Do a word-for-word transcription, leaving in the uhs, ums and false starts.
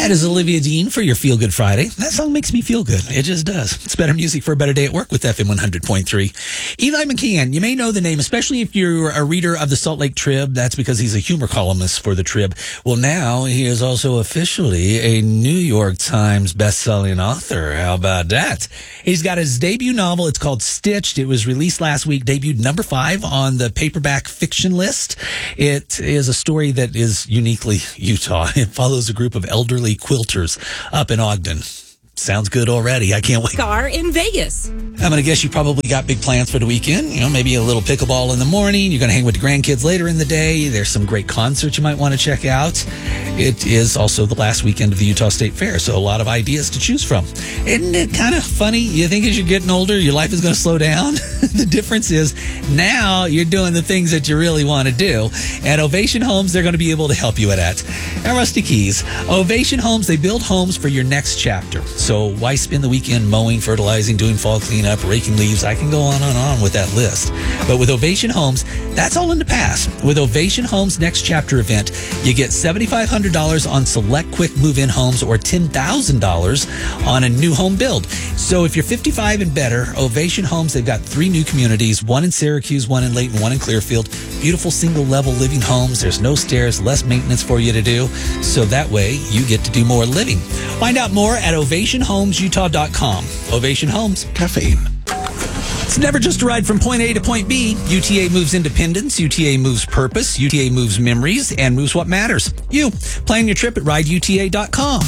That is Olivia Dean for your Feel Good Friday. That song makes me feel good. It just does. It's better music for a better day at work with F M one hundred point three. Eli McCann, you may know the name, especially if you're a reader of the Salt Lake Trib. That's because he's a humor columnist for the Trib. Well, now he is also officially a New York Times best-selling author. How about that? He's got his debut novel. It's called Stitched. It was released last week, debuted number five on the paperback fiction list. It is a story that is uniquely Utah. It follows a group of elderly quilters up in Ogden. Sounds good already. I can't wait. Car in Vegas. I'm going to guess you probably got big plans for the weekend. You know, maybe a little pickleball in the morning. You're going to hang with the grandkids later in the day. There's some great concerts you might want to check out. It is also the last weekend of the Utah State Fair, so a lot of ideas to choose from. Isn't it kind of funny? You think as you're getting older, your life is going to slow down? The difference is now you're doing the things that you really want to do. At Ovation Homes, they're going to be able to help you with that. And Rusty Keys. Ovation Homes, they build homes for your next chapter. So why spend the weekend mowing, fertilizing, doing fall cleanup, raking leaves? I can go on and on with that list. But with Ovation Homes, that's all in the past. With Ovation Homes Next Chapter event, you get seven thousand five hundred dollars on select quick move-in homes or ten thousand dollars on a new home build. So if you're fifty-five and better, Ovation Homes, they've got three new communities, one in Syracuse, one in Layton, one in Clearfield. Beautiful single-level living homes. There's no stairs, less maintenance for you to do. So that way, you get to do more living. Find out more at ovation homes utah dot com. Ovation Homes. Caffeine. It's never just a ride from point A to point B. U T A moves independence, U T A moves purpose, U T A moves memories, and moves what matters. You. Plan your trip at ride U T A dot com.